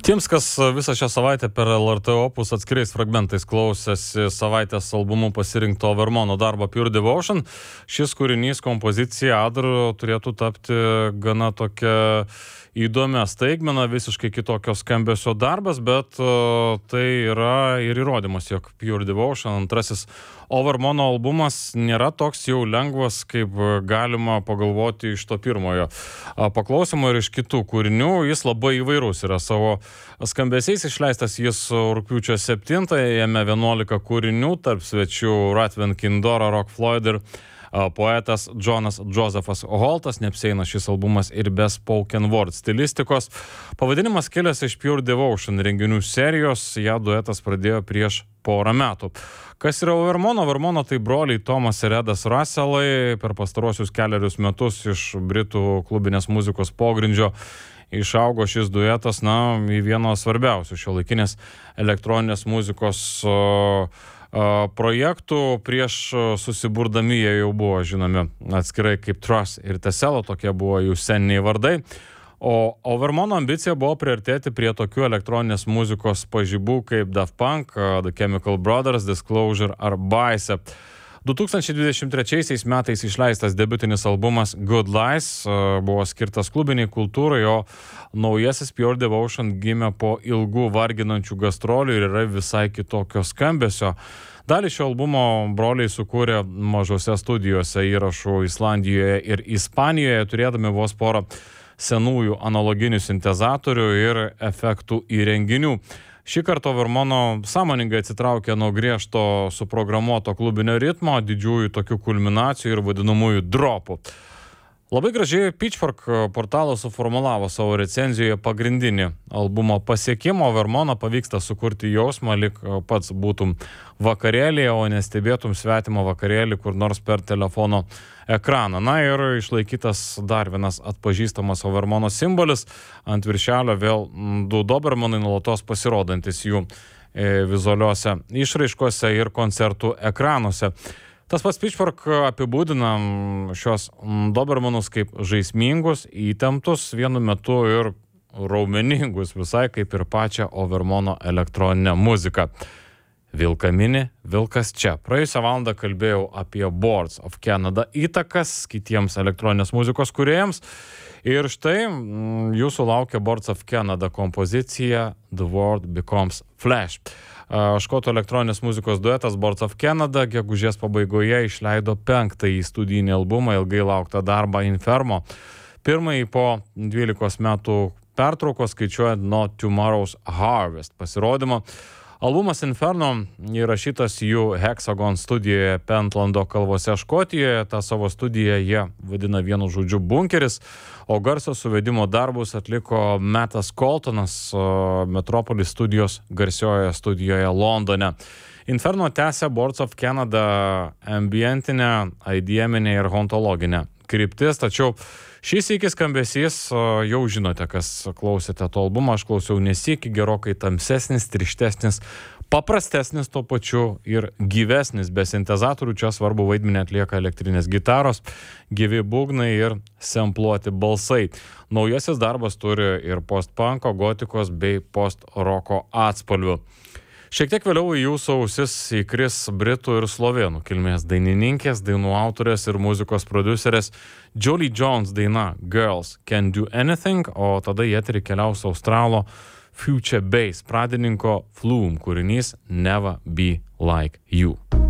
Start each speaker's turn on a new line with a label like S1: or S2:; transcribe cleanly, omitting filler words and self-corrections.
S1: Tiems, kas visą šią savaitę per LRT Opus atskiriais fragmentais klausėsi savaitės albumų pasirinkto Overmono darbo Pure Devotion, šis kūrinys, kompozicija Adro turėtų tapti gana tokia įdomia staigmena, visiškai kitokio skambesio darbas, bet tai yra ir įrodymas, jog Pure Devotion, antrasis Overmono albumas, nėra toks jau lengvas, kaip galima pagalvoti iš to pirmojo paklausimo ir iš kitų kūrinių. Jis labai įvairus yra savo skambesiais, išleistas jis rugpjūčio 7, jame 11 kūrinių, tarp svečių Ratven Kindora, Rock Floyd ir poetas Jonas Josephas Holtas. Neapsieina šis albumas ir be spoken word stilistikos. Pavadinimas kilęs iš Pure Devotion renginių serijos, ją duetas pradėjo prieš porą metų. Kas yra Overmono? Overmono tai broliai Tomas ir Edas Russellai. Per pastaruosius keliarius metus iš britų klubinės muzikos pogrindžio išaugo šis duetas, į vieno svarbiausių šiuolaikinės elektroninės muzikos projektų. Prieš susiburdami jie jau buvo žinomi atskirai kaip Trust ir Tesela, tokie buvo jų sceniniai vardai. O Overmono ambicija buvo priartėti prie tokių elektroninės muzikos pažibų kaip Daft Punk, The Chemical Brothers, Disclosure ar Bicep. 2023 metais išleistas debiutinis albumas Good Lies buvo skirtas klubiniai kultūrai, o naujasis Pure Devotion gimė po ilgų varginančių gastrolių ir yra visai kitokio skambesio. Dalį šio albumo broliai sukūrė mažose studijose įrašų Islandijoje ir Ispanijoje, turėdami vos porą senųjų analoginių sintezatorių ir efektų įrenginių. Šį kartą Overmono sąmoningai atsitraukė nuo griežto suprogramuoto klubinio ritmo, didžiųjų tokių kulminacijų ir vadinamųjų dropų. Labai gražiai Pitchfork portalas suformulavo savo recenzijoje pagrindinį albumo pasiekimą. Overmono pavyksta sukurti jausmą, lyg pats būtum vakarėlėje, o nestebėtum svetimą vakarėlį kur nors per telefono ekraną. Ir išlaikytas dar vienas atpažįstamas Overmono simbolis. Ant viršelio vėl du Dobermanai nuolatos pasirodantis jų vizualiuose išraiškose ir koncertų ekranuose. Tas pats Pitchfork apibūdina šios Dobermanus kaip žaismingus, įtemptus, vienu metu ir raumeningus, visai kaip ir pačią Overmono elektroninę muziką. Vilką mini, vilkas čia. Praėjusią valandą kalbėjau apie Boards of Canada įtakas kitiems elektroninės muzikos kūrėjams. Ir štai jūsų laukia Boards of Canada kompozicija The World Becomes Flash. Škotų elektroninės muzikos duetas Boards of Canada gegužės pabaigoje išleido 5. studijinį albumą, ilgai lauktą darbą Inferno. Pirmąjį po 12 metų pertraukos, skaičiuojant nuo Tomorrow's Harvest pasirodymo. Albumas Inferno įrašytas jų Hexagon studijoje Pentlando kalvose Škotijoje. Ta savo studiją jie vadina vienu žodžiu bunkeris, o garso suvedimo darbus atliko Mattas Coltonas Metropolis studijos garsiojoje studijoje Londone. Inferno tęsia Boards of Canada ambientinę, IDM-inę ir hauntologinę kryptis, tačiau šis sykis skambesys, jau žinote, kas klausėte to albumą, aš klausiau nesykį, gerokai tamsesnis, tirštesnis, paprastesnis tuo pačiu ir gyvesnis, be sintezatorių. Čia svarbu vaidmenį atlieka elektrinės gitaros, gyvi būgnai ir sempluoti balsai. Naujasis darbas turi ir post-punko, gotikos bei post-roko atspalvių. Šiek tiek vėliau į jūsų ausis įkris britų ir slovėnų kilmės dainininkės, dainų autorės ir muzikos prodiuserės Jolie Jones daina Girls Can Do Anything, o tada į eterį keliaus australo Future Bass pradininko Flume kūrinys Never Be Like You.